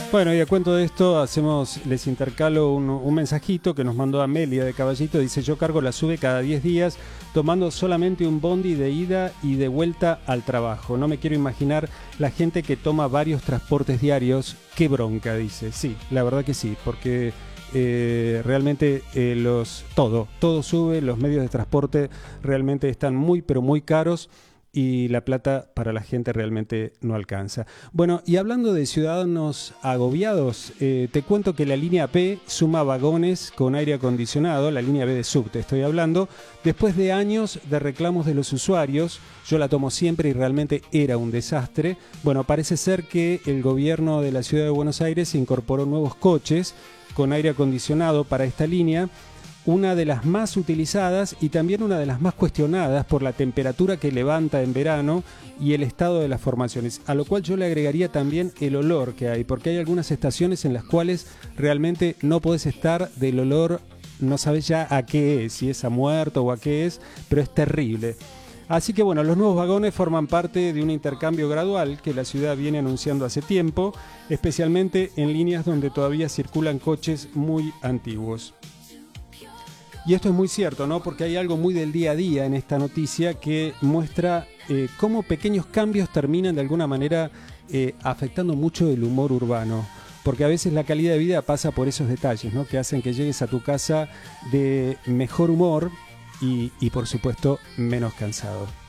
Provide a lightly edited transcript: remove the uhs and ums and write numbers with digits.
Bueno, y a cuento de esto les intercalo un mensajito que nos mandó Amelia de Caballito. Dice: yo cargo la SUBE cada 10 días tomando solamente un bondi de ida y de vuelta al trabajo. No me quiero imaginar la gente que toma varios transportes diarios. Qué bronca, dice. Sí, la verdad que sí, porque realmente todo sube, los medios de transporte realmente están muy pero muy caros y la plata para la gente realmente no alcanza. Bueno, y hablando de ciudadanos agobiados, te cuento que la línea P suma vagones con aire acondicionado, la línea B de subte estoy hablando, después de años de reclamos de los usuarios. Yo la tomo siempre y realmente era un desastre. Bueno, parece ser que el gobierno de la ciudad de Buenos Aires incorporó nuevos coches con aire acondicionado para esta línea, una de las más utilizadas y también una de las más cuestionadas por la temperatura que levanta en verano y el estado de las formaciones, a lo cual yo le agregaría también el olor que hay, porque hay algunas estaciones en las cuales realmente no podés estar del olor, no sabes ya a qué es, si es a muerto o a qué es, pero es terrible. Así que bueno, los nuevos vagones forman parte de un intercambio gradual que la ciudad viene anunciando hace tiempo, especialmente en líneas donde todavía circulan coches muy antiguos. Y esto es muy cierto, ¿no? Porque hay algo muy del día a día en esta noticia que muestra cómo pequeños cambios terminan de alguna manera afectando mucho el humor urbano. Porque a veces la calidad de vida pasa por esos detalles, ¿no? Que hacen que llegues a tu casa de mejor humor y por supuesto menos cansado.